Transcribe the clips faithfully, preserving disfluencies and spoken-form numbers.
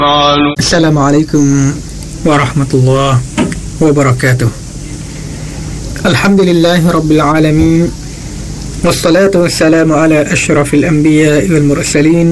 السلام عليكم ورحمة الله وبركاته الحمد لله رب العالمين والصلاة والسلام على أشرف الأنبياء والمرسلين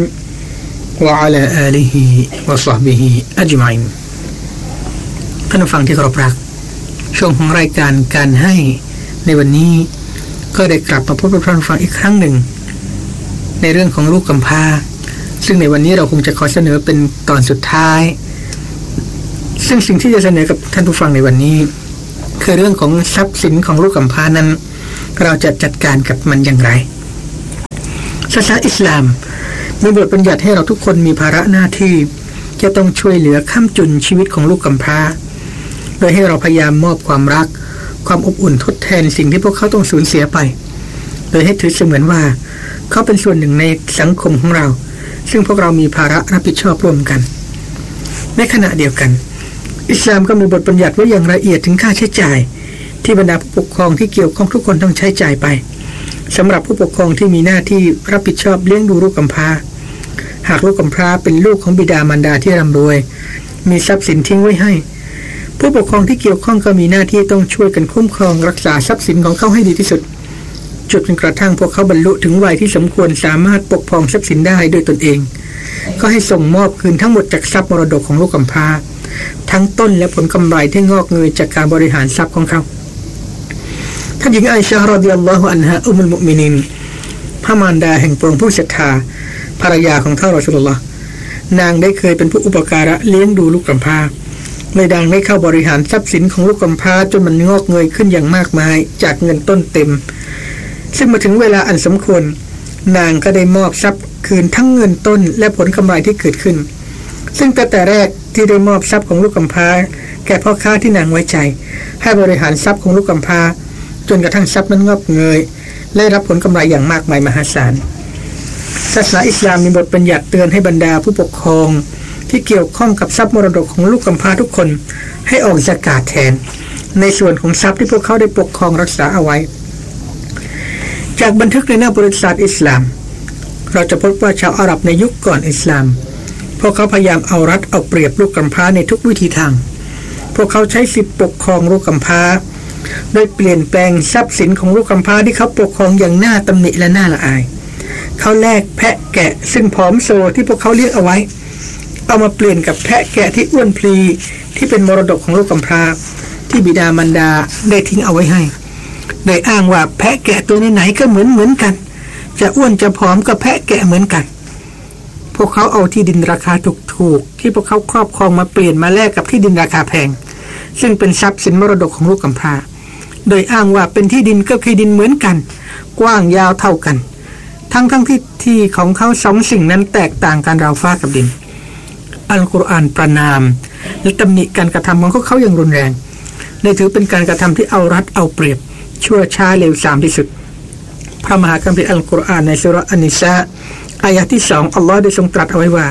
وعلى آله وصحبه أجمعين ท่านผู้ฟังที่เคารพรักช่วงของรายการการให้ในวันนี้ก็ได้กลับมาพบกับท่านผู้ฟังอีกครั้งหนึ่งในเรื่องของลูกกำพร้าซึ่งในวันนี้เราคงจะขอเสนอเป็นตอนสุดท้ายซึ่งสิ่งที่จะเสนอกับท่านผู้ฟังในวันนี้คือเรื่องของทรัพย์สินของลูกกำพร้านั้นเราจะจัดการกับมันอย่างไรศาสนาอิสลามมีบทบัญญัติให้เราทุกคนมีภาระหน้าที่จะต้องช่วยเหลือค้ำจุนชีวิตของลูกกำพร้าโดยให้เราพยายามมอบความรักความอบอุ่นทดแทนสิ่งที่พวกเขาต้องสูญเสียไปโดยให้ถือเสมือนว่าเขาเป็นส่วนหนึ่งในสังคมของเราซึ่งพวกเรามีภาระรับผิดชอบร่วมกันในขณะเดียวกันอิสลามก็มีบทบัญญัติไว้อย่างละเอียดถึงค่าใช้จ่ายที่บรรดาผู้ปกครองที่เกี่ยวข้องทุกคนต้องใช้จ่ายไปสำหรับผู้ปกครองที่มีหน้าที่รับผิดชอบเลี้ยงดูลูกกำพร้าหากลูกกำพร้าเป็นลูกของบิดามารดาที่ร่ำรวยมีทรัพย์สินทิ้งไว้ให้ผู้ปกครองที่เกี่ยวข้องก็มีหน้าที่ต้องช่วยกันคุ้มครองรักษาทรัพย์สินของเขาให้ดีที่สุดจนกระทั่งพวกเขาบรรลุถึงวัยที่สมควรสามารถปกครองทรัพย์สินได้ด้วยตนเองก็ให้ส่งมอบคืนทั้งหมดจากทรัพย์มรดกของลูกกำพร้าทั้งต้นและผลกำไรที่งอกเงยจากการบริหารทรัพย์ของเขาท่านหญิงไอชะฮ์รอฎิยัลลอฮุอันฮาอุมมุลมุมินีนพระมารดาแห่งปวงผู้ศรัทธาภรรยาของท่านรอซูลุลลอฮ์นางได้เคยเป็นผู้อุปการะเลี้ยงดูลูกกำพร้าในดังได้เข้าบริหารทรัพย์สินของลูกกำพร้าจนมันงอกเงยขึ้นอย่างมากมายจากเงินต้นเต็มซึ่งมาถึงเวลาอันสมควรนางก็ได้มอบทรัพย์คืนทั้งเงินต้นและผลกำไรที่เกิดขึ้นซึ่งแต่แต่แรกที่ได้มอบทรัพย์ของลูกกำพร้าแก่พ่อค้าที่นางไว้ใจให้บริหารทรัพย์ของลูกกำพร้าจนกระทั่งทรัพย์นั้นงอกเงยและรับผลกำไรอย่างมากมายมหาศาลศาสนาอิสลามมีบทบัญญัติเตือนให้บรรดาผู้ปกครองที่เกี่ยวข้องกับทรัพย์มรดกของลูกกำพร้าทุกคนให้ออกซะกาตแทนในส่วนของทรัพย์ที่พวกเขาได้ปกครองรักษาเอาไว้จากบันทึกในหน้าประวัติศาสตร์อิสลามเราจะพบว่าชาวอาหรับในยุคก่อนอิสลามพวกเขาพยายามเอารัดเอาเปรียบลูกกำพร้าในทุกวิธีทางพวกเขาใช้สิทธิปกครองลูกกำพร้าโดยเปลี่ยนแปลงทรัพย์สินของลูกกำพร้าที่เขาปกครองอย่างน่าตำหนิและน่าละอายเขาแลกแพะแกะซึ่งผอมโซที่พวกเขาเลี้ยงเอาไว้เอามาเปลี่ยนกับแพะแกะที่อ้วนพลีที่เป็นมรดกของลูกกำพร้าที่บิดามารดาได้ทิ้งเอาไว้ให้โดยอ้างว่าแพะแกะตัวไหนๆก็เหมือนเหมือนกันจะอ้วนจะผอมก็แพะแกะเหมือนกันพวกเขาเอาที่ดินราคาถูกๆที่พวกเขาครอบครองมาเปลี่ยนมาแลกกับที่ดินราคาแพงซึ่งเป็นทรัพย์สินมรดกของลูกกำพร้าโดยอ้างว่าเป็นที่ดินก็คือดินเหมือนกันกว้างยาวเท่ากันทั้งทั้งที่ที่ของเขาสองสิ่งนั้นแตกต่างกันราวฟ้ากับดินอัลกุรอานประนามและตำหนิการกระทำของเขาอย่างรุนแรงได้ถือเป็นการกระทำที่เอารัดเอาเปรียบชั่วช้าเลวทรามที่สุดพระมหาคัมภีร์อัลกุรอานในซูเราะห์อันนิสาอายะห์ที่สองอัลลอฮ์ได้ทรงตรัสเอาไว้ว่า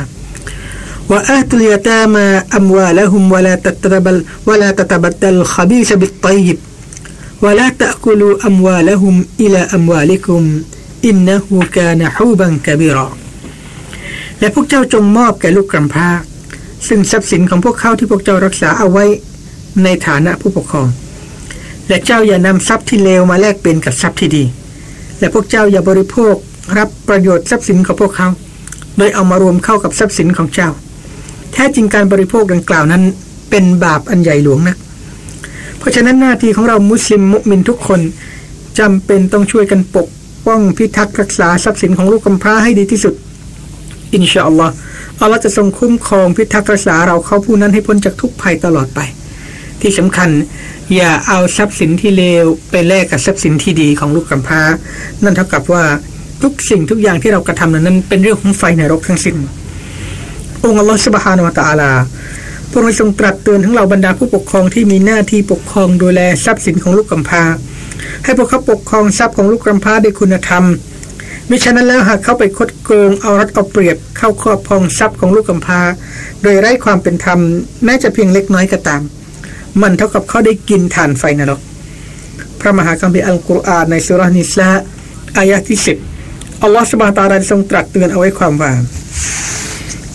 وآتوا اليتامى أموالهم ولا تتبدل ولا تتبدل الخبيث بالطيب ولا تأكلوا أموالهم إلى أموالكم إنه كان حوبا كبيرا และพวกเจ้าจงมอบแก่ลูกกำพร้าซึ่งทรัพย์สินของพวกเขาที่พวกเจ้ารักษาเอาไว้ในฐานะผู้ปกครองและเจ้าอย่านำทรัพย์ที่เลวมาแลกเปลี่ยนกับทรัพย์ที่ดีและพวกเจ้าอย่าบริโภครับประโยชน์ทรัพย์สินของพวกเขาโดยเอามารวมเข้ากับทรัพย์สินของเจ้าแท้จริงการบริโภคดังกล่าวนั้นเป็นบาปอันใหญ่หลวงนักเพราะฉะนั้นหน้าที่ของเรามุสลิมมุมินทุกคนจำเป็นต้องช่วยกันปกป้องพิทักษ์รักษาทรัพย์สินของลูกกำพร้าให้ดีที่สุดอินชาอัลลอฮ์อัลลอฮ์จะทรงคุ้มครองพิทักษ์รักษาเราเขาผู้นั้นให้พ้นจากทุกภัยตลอดไปที่สำคัญอย่าเอาทรัพย์สินที่เลวไปแลกกับทรัพย์สินที่ดีของลูกกำพร้านั่นเท่ากับว่าทุกสิ่งทุกอย่างที่เรากระทำนั้นเป็นเรื่องของไฟนรกทั้งสิ้นองค์อัลลอฮฺซุบฮานะฮูวะตะอาลาพระองค์ทรงตรัสเตือนทั้งเราบรรดาผู้ปกครองที่มีหน้าที่ปกครองดูแลทรัพย์สินของลูกกำพร้าให้พวกเขาปกครองทรัพย์ของลูกกำพร้าด้วยคุณธรรมมิฉะนั้นแล้วหากเขาไปคดโกงเอารัดเอาเปรียบเข้าครอบครองทรัพย์ของลูกกำพร้าโดยไร้ความเป็นธรรมแม้จะเพียงเล็กน้อยก็ตามมันเท่ากับเขาได้กินถ่านไฟนรกพระมหาคัมภีร์อัลกุรอานในซูเราะห์นิสาอายะห์ที่สิบอัลลอฮฺซุบฮานะฮูวะตะอาลาทรงตรัสเตือนเอาไว้ความว่า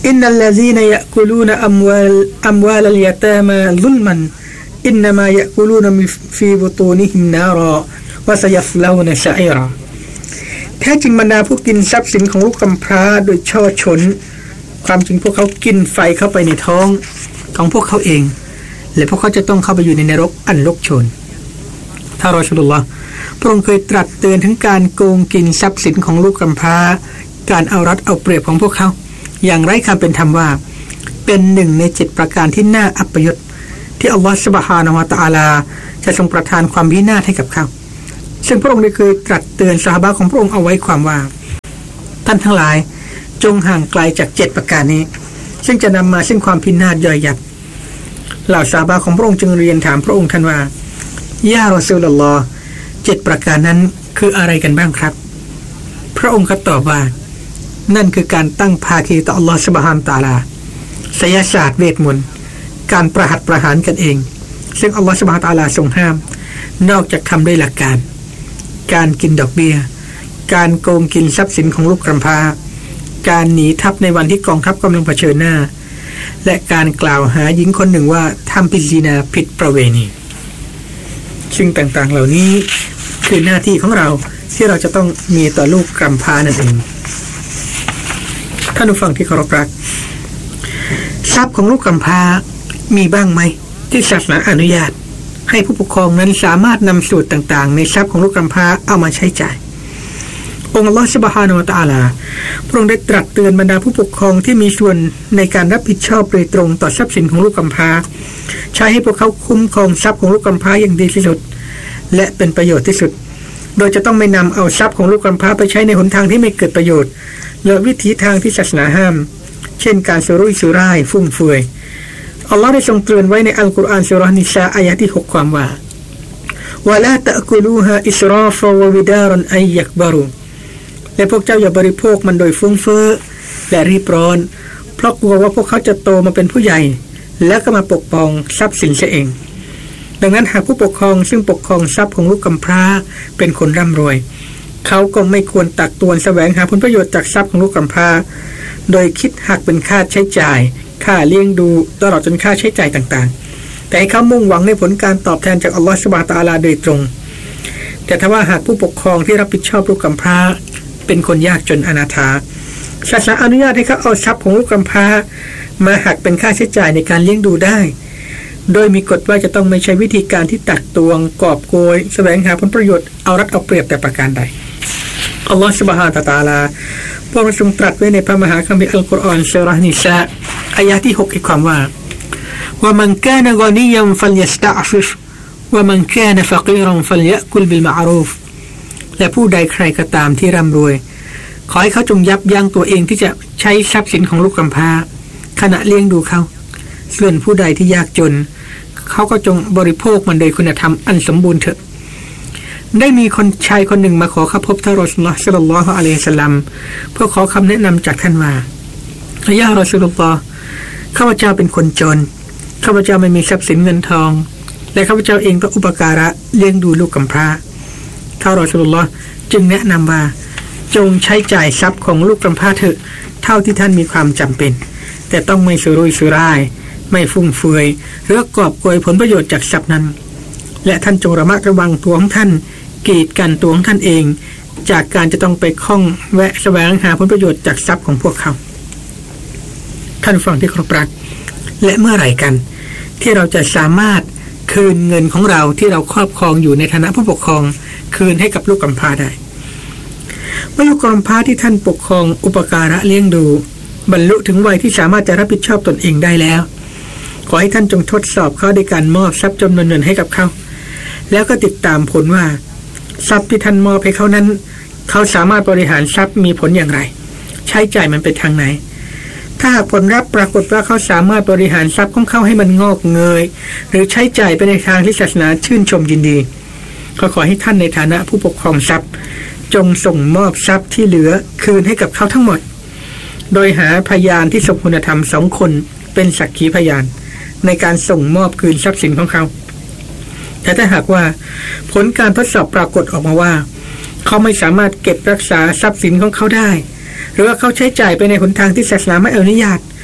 อินนัลลซีนยะกุลูนอัมวาลอัมวาลัลยะตามาซุลมันอินนามายะกุลูนฟีบุตูนิฮิมนารอวะซะยัสลาวนะซะอีรอแท้จริงบรรดาผู้กินทรัพย์สินของลูกกำพร้าโดยช่อฉนความจริงพวกเขากินไฟเข้าไปในท้องของพวกเขาเองและพวกเขาจะต้องเข้าไปอยู่ในนรกอันรกโชนถ้ารอซูลุลลอฮ์พระองค์เคยตรัสเตือนถึงการโกงกินทรัพย์สินของลูกกำพร้าการเอารัดเอาเปรียบของพวกเขาอย่างไร้คำเป็นธรรมว่าเป็นหนึ่งในเจ็ดประการที่น่าอัปยศที่อัลลอฮฺซุบฮานะฮูวะตะอาลาจะทรงประทานความวินาศให้กับเขาซึ่งพระองค์ได้เคยตรัสเตือนซอฮาบะห์ของพระองค์เอาไว้ความว่าท่านทั้งหลายจงห่างไกลจากเจ็ดประการนี้ซึ่งจะนำมาซึ่งความพินาศย่อยยับเหล่าซอฮาบะห์ของพระองค์จึงเรียนถามพระองค์ท่านว่ายารอซูลุลลอฮ์เจ็ดประการนั้นคืออะไรกันบ้างครับพระองค์ก็ตอบว่านั่นคือการตั้งภาคีต่ออัลลอฮฺซุบฮานะฮูวะตะอาลาไสยศาสตร์เวทมนต์การประหัตประหารกันเองซึ่งอัลลอฮฺซุบฮานะฮูวะตะอาลาทรงห้ามนอกจากทำด้วยหลักการการกินดอกเบี้ยการโกงกินทรัพย์สินของลูกกำพร้าการหนีทัพในวันที่กองทัพกำลังเผชิญหน้าและการกล่าวหาหญิงคนหนึ่งว่าทำผิดซินาผิดประเวณีซึ่งต่างๆเหล่านี้คือหน้าที่ของเราที่เราจะต้องมีต่อลูกกำพร้านั่นเองท่านผู้ฟังที่เคารพรักทรัพย์ของลูกกำพร้ามีบ้างไหมที่ศาสนาอนุญาตให้ผู้ปกครองนั้นสามารถนำสูตรต่างๆในทรัพย์ของลูกกำพร้าเอามาใช้จ่ายองค์อัลลอฮฺซุบฮานะฮูวะตะอาลาพระองค์ได้ตรัสเตือนบรรดาผู้ปกครองที่มีส่วนในการรับผิดชอบโดยตรงต่อทรัพย์สินของลูกกำพร้าใช้ให้พวกเขาคุ้มครองทรัพย์ของลูกกำพร้าอย่างดีที่สุดและเป็นประโยชน์ที่สุดโดยจะต้องไม่นำเอาทรัพย์ของลูกกำพร้าไปใช้ในหนทางที่ไม่เกิดประโยชน์และวิถีทางที่ศาสนาห้ามเช่นการสุรุ่ยสุร่ายฟุ่มเฟือยอัลลอฮ์ได้ทรงเตือนไว้ในอัลกุรอานซูเราะห์นิสาอายะห์ที่หกความว่าวะลาตะกุลูฮาอิสราฟวะวิดารันอัยยักบารูและพวกเจ้าอย่าบริโภคมันโดยฟุ้งเฟ้อและรีบร้อนเพราะกลัวว่าพวกเขาจะโตมาเป็นผู้ใหญ่แล้วก็มาปกป้องทรัพย์สินเสียเองดังนั้นหากผู้ปกครองซึ่งปกครองทรัพย์ของลูกกำพร้าเป็นคนร่ำรวยเขาก็ไม่ควรตักตวงแสวงหาผลประโยชน์จากทรัพย์ของลูกกำพร้าโดยคิดหักเป็นค่าใช้จ่ายค่าเลี้ยงดูตลอดจนค่าใช้จ่ายต่างๆแต่ให้เขามุ่งหวังในผลการตอบแทนจากอัลลอฮฺซุบฮานะฮูวะตะอาลาโดยตรงแต่ถ้าว่าหากผู้ปกครองที่รับผิดชอบลูกกำพร้าเป็นคนยากจนอนาถาศาสนาอนุญาตให้เขาเอาทรัพย์ของลูกกำพร้ามาหักเป็นค่าใช้จ่ายในการเลี้ยงดูได้โดยมีกฎว่าจะต้องไม่ใช้วิธีการที่ตักตวงกอบโกยแสวงหาผลประโยชน์เอารัดเอาเปรียบแต่ประการใดอัลลอฮฺซุบฮานะฮูวะตะอาลาพระองค์ทรงตรัสไว้ในพระมหาคัมภีร์อัลกุรอานซูเราะห์นิสาอายะห์ที่หกอีกความว่าว่ามันกานะฆอนียันฟัลยัสตะอฟิฟว่ามันกานะฟะกีรันฟัลยะกุลบิลมะอรูฟและผู้ใดใครก็ตามที่ร่ำรวยขอให้เขาจงยับยั้งตัวเองที่จะใช้ทรัพย์สินของลูกกำพร้าขณะเลี้ยงดูเขาส่วนผู้ใดที่ยากจนเขาก็จงบริโภคมันโดยคุณธรรมอันสมบูรณ์เถอะได้มีคนชายคนหนึ่งมาขอเข้าพบท่านรอซูลุลลอฮ์ ศ็อลลัลลอฮุอะลัยฮิวะซัลลัมเพื่อขอคำแนะนำจากท่านว่ายารอซูลุลลอฮ์ข้าพเจ้าเป็นคนจนข้าพเจ้าไม่มีทรัพย์สินเงินทองและข้าพเจ้าเองก็อุปการะเลี้ยงดูลูกกำพร้าท่านรอซูลุลลอฮ์จึงแนะนำว่าจงใช้จ่ายทรัพย์ของลูกกำพร้าเถอะเท่าที่ท่านมีความจำเป็นแต่ต้องไม่สุรุ่ยสุร่ายไม่ฟุ่มเฟือยหรือกอบโกยผลประโยชน์จากทรัพย์นั้นและท่านจงระมัดระวังตัวของท่านกีดกันตัวของท่านเองจากการจะต้องไปข้องแวะแสวงหาผลประโยชน์จากทรัพย์ของพวกเขาท่านฟังที่เคารพรักและเมื่อไหร่กันที่เราจะสามารถคืนเงินของเราที่เราครอบครองอยู่ในฐานะผู้ปกครองคืนให้กับลูกกำพร้าได้เมื่อลูกกำพร้าที่ท่านปกครองอุปการะเลี้ยงดูบรรลุถึงวัยที่สามารถจะรับผิดชอบตนเองได้แล้วขอให้ท่านจงทดสอบเขาด้วยการมอบทรัพย์จำนวนเงินให้กับเขาแล้วก็ติดตามผลว่าทรัพย์ที่ท่านมอบให้เขานั้นเขาสามารถบริหารทรัพย์มีผลอย่างไรใช้จ่ายมันไปทางไหนถ้าผลลัพธ์ปรากฏว่าเขาสามารถบริหารทรัพย์ของเขาให้มันงอกเงยหรือใช้จ่ายไปในทางที่ศาสนาชื่นชมยินดีก็ขอให้ท่านในฐานะผู้ปกครองทรัพย์จงส่งมอบทรัพย์ที่เหลือคืนให้กับเขาทั้งหมดโดยหาพยานที่สมคุณธรรมสองคนเป็นสักขีพยานในการส่งมอบคืนทรัพย์สินของเขาแต่ถ้าหากว่าผลการทดสอบปรากฏออกมาว่าเขาไม่สามารถเก็บรักษาทรัพย์สินของเขาได้หรือว่าเขาใช้จ่ายไปในหนทางที่ศาสนาไม่อนุญาต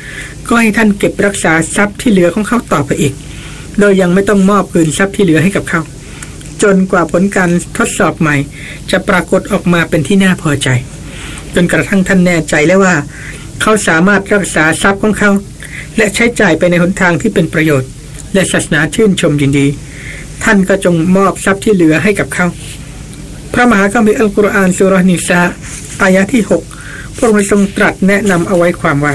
ก็ให้ท่านเก็บรักษาทรัพย์ที่เหลือของเขาต่อไปอีกโดยยังไม่ต้องมอบคืนทรัพย์ที่เหลือให้กับเขาจนกว่าผลการทดสอบใหม่จะปรากฏออกมาเป็นที่น่าพอใจจนกระทั่งท่านแน่ใจแล้วว่าเขาสามารถรักษาทรัพย์ของเขาและใช้จ่ายไปในหนทางที่เป็นประโยชน์และศาสนาชื่นชมยินดีท่านก็จงมอบทรัพย์ที่เหลือให้กับเขาพระมหาคัมภีร์อัลกุรอานซูเราะห์นิสาอายะที่หกพระองค์ทรงตรัสแนะนำเอาไว้ความว่า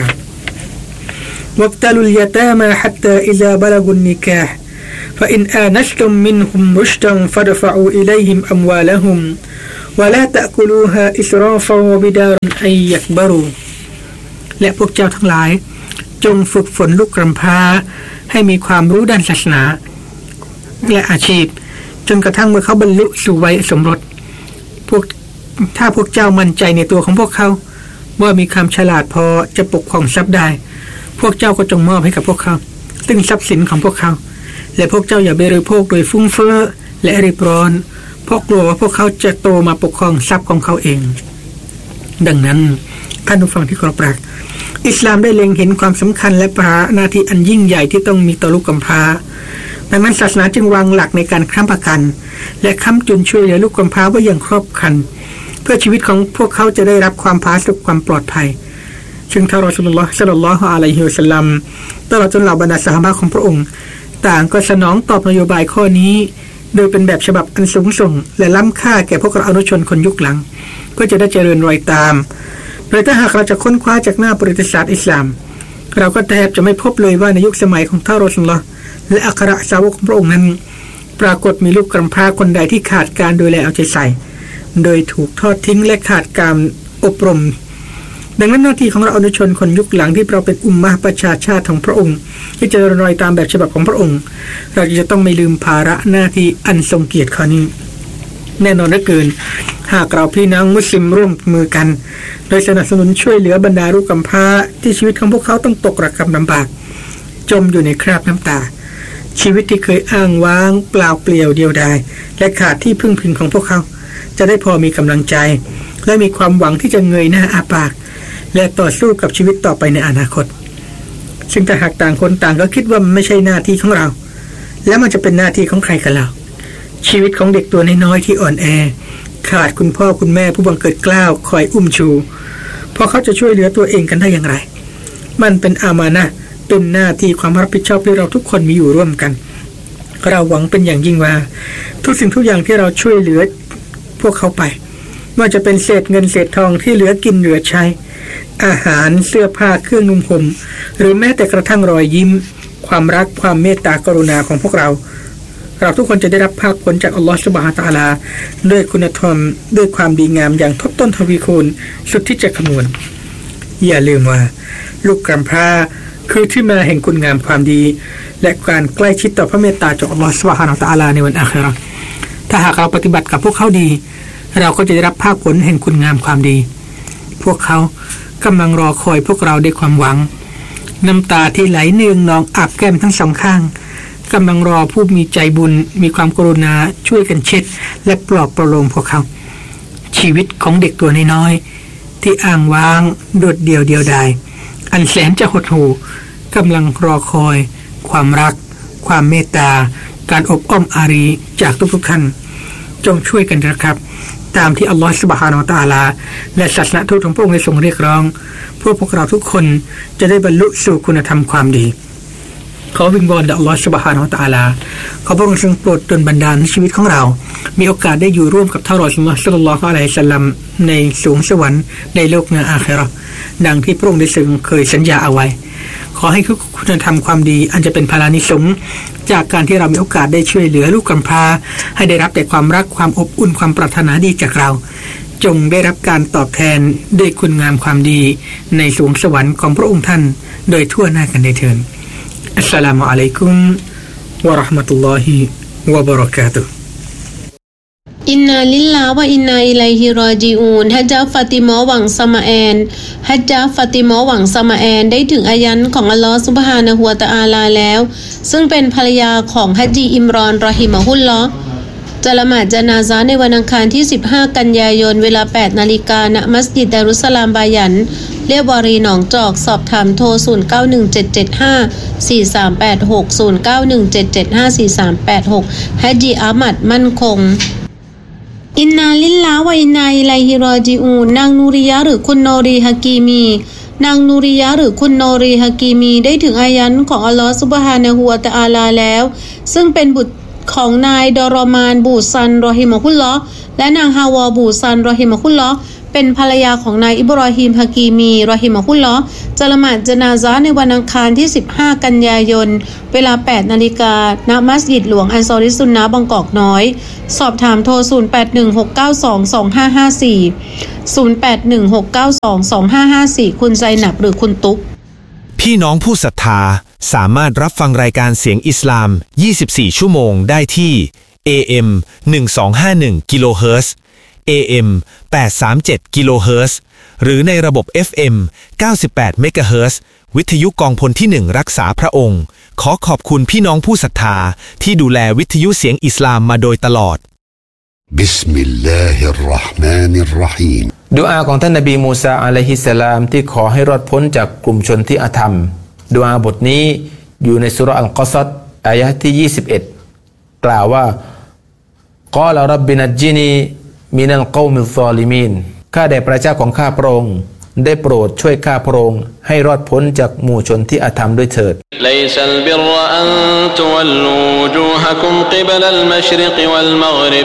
وابتلوا اليتامى حتى إذا بلغوا النكاح فإن آنستم منهم رشدا فادفعوا إليهم أموالهم ولا تأكلوها إسرافا وبدارا أن يكبروا และพวกเจ้าทั้งหลายจงฝึกฝนลูกกำพร้าให้มีความรู้ด้านศาสนาและอาชีพจนกระทั่งเมื่อเขาบรรลุสู่วัยสมรสพวกถ้าพวกเจ้ามั่นใจในตัวของพวกเขาว่ามีความฉลาดพอจะปกครองทรัพย์ได้พวกเจ้าก็จงมอบให้กับพวกเขาซึ่งทรัพย์สินของพวกเขาและพวกเจ้าอย่าบริโภคโดยฟุ้งเฟ้อและรีบร้อนเพราะกลัวว่าพวกเขาจะโตมาปกครองทรัพย์ของเขาเองดังนั้นท่านผู้ฟังที่เคารพรักอิสลามได้เล็งเห็นความสำคัญและภาระหน้าที่อันยิ่งใหญ่ที่ต้องมีต่อลูกกำพร้าดังนั้นศาสนาจึงวางหลักในการค้ำประกันและค้ำจุนช่วยเหลือลูกกำพร้าไว้อย่างครอบครันเพื่อชีวิตของพวกเขาจะได้รับความผาสุกความปลอดภัยซึ่งท่านรอซูลุลลอฮ์ ศ็อลลัลลอฮุอะลัยฮิวะซัลลัมตลอดจนเหล่าบรรดาซอฮาบะห์ของพระองค์ต่างก็สนองตอบนโยบายข้อนี้โดยเป็นแบบฉบับอันสูงส่งและล้ำค่าแก่พวกเราอนุชนคนยุคหลังเพื่อจะได้เจริญรอยตามโดยถ้าหากเราจะค้นคว้าจากหน้าประวัติศาสตร์อิสลามเราก็แทบจะไม่พบเลยว่าในยุคสมัยของท่านรอซูลุลลอฮ์และอัครสาวกของพระองค์นั้นปรากฏมีลูกกำพร้าคนใดที่ขาดการดูแลเอาใจใส่โดยถูกทอดทิ้งและขาดการอบรมดังนั้นหน้าที่ของเราอนุชนคนยุคหลังที่เราเป็นอุมมะห์ประชาชาติของพระองค์ที่จะรอยตามแบบฉบับของพระองค์เราจะต้องไม่ลืมภาระหน้าที่อันทรงเกียรติข้อนี้แน่นอนเหลือเกินหากเราพี่น้องมุสลิมร่วมมือกันโดยสนับสนุนช่วยเหลือบรรดาลูกกำพร้าที่ชีวิตของพวกเขาต้องตกระกำลำบากจมอยู่ในคราบน้ำตาชีวิตที่เคยอ้างว้างเปล่าเปลี่ยวเดียวดายและขาดที่พึ่งพิงของพวกเขาจะได้พอมีกำลังใจและมีความหวังที่จะเงยหน้าอาปากและต่อสู้กับชีวิตต่อไปในอนาคตซึ่งถ้าหากต่างคนต่างก็คิดว่ามันไม่ใช่หน้าที่ของเราแล้วมันจะเป็นหน้าที่ของใครกันล่ะชีวิตของเด็กตัวน้อยๆที่อ่อนแอขาดคุณพ่อคุณแม่ผู้บังเกิดเกล้าคอยอุ้มชูพอเขาจะช่วยเหลือตัวเองกันได้อย่างไรมันเป็นอามานะห์เป็นหน้าที่ความรับผิดชอบที่เราทุกคนมีอยู่ร่วมกันเราหวังเป็นอย่างยิ่งว่าทุกสิ่งทุกอย่างที่เราช่วยเหลือพวกเขาไปว่าจะเป็นเศษเงินเศษทองที่เหลือกินเหลือใช้อาหารเสื้อผ้าเครื่องนุ่งห่มหรือแม้แต่กระทั่งรอยยิ้มความรักความเมตตากรุณาของพวกเราเราทุกคนจะได้รับภาคผลจากอัลลอฮฺซุบฮานะฮูวะตะอาลาด้วยคุณธรรมด้วยความดีงามอย่างทบต้นทวีคูณสุดที่จะคำนวณอย่าลืมว่าลูกกำพร้าคือที่มาแห่งคุณงามความดีและการใกล้ชิดต่อพระเมตตาจากอัลลอฮฺซุบฮานะฮูวะตะอาลาในวันอาคิเราะห์ถ้าหากเราปฏิบัติกับพวกเขาดีเราก็จะได้รับภาคผลแห่งคุณงามความดีพวกเขากำลังรอคอยพวกเราด้วยความหวังน้ำตาที่ไหลเนืองนองอาบแก้มทั้งสองข้างกำลังรอผู้มีใจบุญมีความกรุณาช่วยกันเช็ดและปลอบประโลมพวกเขาชีวิตของเด็กตัวน้อยๆที่อ้างว้างโดดเดี่ยวเดียวดายอันแสนจะหดหู่กำลังรอคอยความรักความเมตตาการอบอ้อมอารีจากทุกๆท่านจงช่วยกันนะครับตามที่อัลลอฮฺซุบฮานะฮูวะตะอาลาและศาสนทูตของพระองค์ได้ทรงเรียกร้องเพื่อพวกเราทุกคนจะได้บรรลุสู่คุณธรรมความดีขอวิงวอนต่ออัลลอฮฺซุบฮานะฮูวะตะอาลาขอพระองค์ทรงโปรดดลบันดาลให้ชีวิตของเรามีโอกาสได้อยู่ร่วมกับท่านรอซูลุลลอฮ์ ศ็อลลัลลอฮุอะลัยฮิวะซัลลัมในสวงสวรรค์ในโลกหน้าอาคิเราะห์ดังที่พระองค์ได้ทรงเคยสัญญาเอาไว้ขอให้คุณธรรมความดีอันจะเป็นพลานิสงส์จากการที่เรามีโอกาสได้ช่วยเหลือลูกกำพร้าให้ได้รับแต่ความรักความอบอุ่นความปรารถนาดีจากเราจงได้รับการตอบแทนด้วยคุณงามความดีในสวงสวรรค์ของพระองค์ท่านโดยทั่วหน้ากันได้เถิดอัสสลามุอะลัยกุมวะเราะห์มะตุลลอฮิวะบะเราะกาตุฮ์อินนาลิลลาฮ์วะอินนาอิลัยฮิรอญิอูนฮัจญะฟาติมาหวังสมาแอนฮัจญะฟาติมาหวังสมาแอนได้ถึงอายันของอัลลอฮฺซุบฮานะฮูวะตะอาลาแล้วซึ่งเป็นภรรยาของฮัจญีอิมรอนรอฮิมะฮุลลอฮ์จะละหมาดญะนาซะห์ในวันอังคารที่สิบห้ากันยายนเวลา แปดนาฬิกา ณ มัสยิดดารุสสลามบายันเรียบวารีหนองจอกสอบถามโทรศูนย์ เก้า หนึ่ง เจ็ด เจ็ด ห้า สี่ สาม แปด หก ศูนย์ เก้า หนึ่ง เจ็ด เจ็ด ห้า สี่ สาม แปด หกฮัจญีอามัดมั่นคงอินนาลิลลาฮ์วะอินนาอิลัยฮิรอญิอูนนางนูริยะหรือคุณโนรีฮะกีมีนางนูริยะหรือคุณโนรีฮะกีมีได้ถึงอายันของอัลลอฮฺซุบฮานะฮูวะตะอาลาแล้วซึ่งเป็นบุตรของนายดอรอมานบูซันรอฮิมะฮุลลอฮ์และนางฮาวาบูซันรอฮิมะฮุลลอฮ์เป็นภรรยาของนายอิบรอฮีมฮะกีมีรอฮิมะฮุลลอฮ์จะละหมาดญะนาซะห์ในวันอังคารที่สิบห้ากันยายนเวลา แปดนาฬิกา ณ มัสยิดหลวงอันซอริซุนนะห์บางกอกน้อยสอบถามโทรศูนย์ แปด หนึ่ง หก เก้า สอง สอง ห้า ห้า สี่ ศูนย์ แปด หนึ่ง หก เก้า สอง สอง ห้า ห้า สี่คุณไซนับหรือคุณตุ๊กพี่น้องผู้ศรัทธาสามารถรับฟังรายการเสียงอิสลามยี่สิบสี่ชั่วโมงได้ที่ เอ เอ็ม หนึ่งสองห้าหนึ่ง กิโลเฮิรตซ์ เอ เอ็ม แปดสามเจ็ด กิโลเฮิรตซ์หรือในระบบ เอฟ เอ็ม เก้าสิบแปด เมกะเฮิรตซ์วิทยุกองพลที่หนึ่งรักษาพระองค์ขอขอบคุณพี่น้องผู้ศรัทธาที่ดูแลวิทยุเสียงอิสลามมาโดยตลอดบิสมิลลาฮิรเราะห์มานิรเราะฮีมดุอาของท่านนบีมูซาอะลัยฮิสสลามที่ขอให้รอดพ้นจากกลุ่มชนที่อธรรมดุอาบทนี้อยู่ในซูเราะห์อัลกอซัสอายะห์ที่ยี่สิบเอ็ดกล่าวว่ากอลรับบินัจญินีมินัลกอมิซซอลิมีนข้าแต่พระเจ้าของข้าพระองค์ได้โปรดช่วยข้าพระองค์ให้รอดพ้นจากหมู่ชนที่อธรรมด้วยเถิด ليس البر أن تولوا وجوهكم قبل المشرق والمغرب